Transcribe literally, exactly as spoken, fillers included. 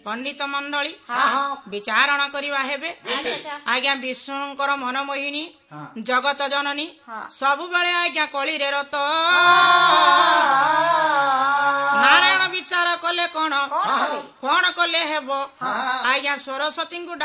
पंडित मंडली विचारणा करिवा हेबे आज्ञा विष्णुंकर मनमोहिनी जगत जननी सबु बेले आज्ञा कली रे रत नारायण विचार कले कौन कौन कले हेबो आज्ञा सरस्वती